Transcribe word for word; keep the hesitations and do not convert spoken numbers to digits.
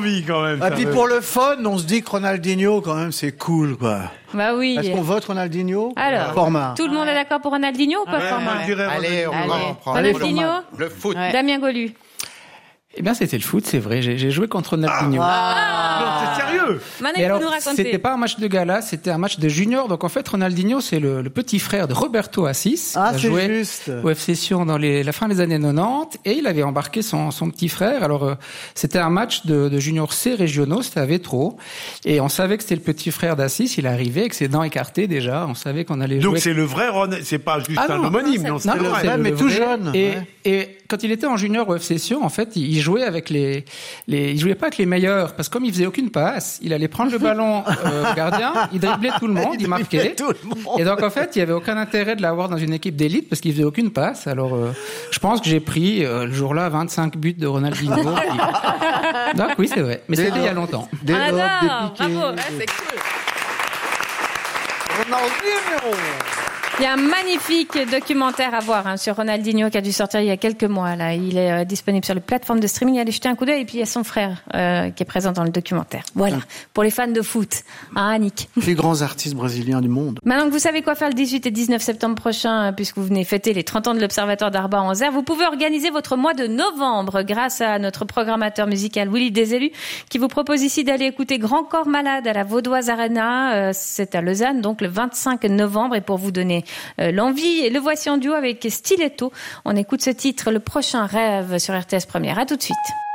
envie quand même. Et puis pour le fun, on se dit que Ronaldinho, quand même, c'est cool, quoi. Bah oui. Est-ce qu'on vote Ronaldinho? Alors, Format. tout le monde est d'accord pour Ronaldinho ou pas, Ouais, Format? moi, je dirais Allez, on Allez. va en prendre. Ronaldinho, Le foot. Ouais. Damien Golu. Eh bien, c'était le foot, c'est vrai. J'ai, j'ai joué contre Ronaldinho. Non, c'est sérieux. Maintenant, Et il faut alors, nous raconter. c'était pas un match de gala, c'était un match de junior. Donc en fait, Ronaldinho, c'est le, le petit frère de Roberto Assis. Ah, il a c'est joué juste. au F C Sion dans les, la fin des années quatre-vingt-dix et il avait embarqué son, son petit frère. Alors euh, c'était un match de, de junior C régionaux, c'était à Vétro. Et on savait que c'était le petit frère d'Assis. Il arrivait avec ses dents écartées déjà. On savait qu'on allait Donc jouer. c'est le vrai Ronald, c'est pas juste Ah un non, homonyme, non, non, c'est- c'est Non, le non, vrai. c'est Ouais, le- mais le tout vrai. jeune, Et, ouais. et quand il était en junior au F C Sion, en fait, il il jouait avec les, les, il jouait pas avec les meilleurs, parce que comme il faisait aucune passe, il allait prendre le ballon euh, au gardien, il driblait tout le monde, il marquait. Tout le monde. Et donc en fait, il y avait aucun intérêt de l'avoir dans une équipe d'élite parce qu'il faisait aucune passe. Alors, euh, je pense que j'ai pris euh, le jour-là vingt-cinq buts de Ronaldinho. Puis- Donc oui, c'est vrai, mais c'était il y a longtemps. Des On lobes, adore, des piquets. bravo, ouais, c'est cool. Ronaldinho. Il y a un magnifique documentaire à voir hein, sur Ronaldinho qui a dû sortir il y a quelques mois. Là, il est euh, disponible sur les plateformes de streaming. Allez jeter un coup d'œil. Et puis il y a son frère euh, qui est présent dans le documentaire. Voilà, pour les fans de foot, hein, Annick. Plus grands artistes brésiliens du monde. Maintenant que vous savez quoi faire le dix-huit et dix-neuf septembre prochain, puisque vous venez fêter les trente ans de l'Observatoire d'Arba en Zer, vous pouvez organiser votre mois de novembre grâce à notre programmateur musical Willy Desélus, qui vous propose ici d'aller écouter Grand Corps Malade à la Vaudoise Arena. Euh, c'est à Lausanne, donc le vingt-cinq novembre. Et pour vous donner euh, l'envie, et le voici en duo avec Stiletto. On écoute ce titre, Le Prochain Rêve, sur R T S Première. À tout de suite.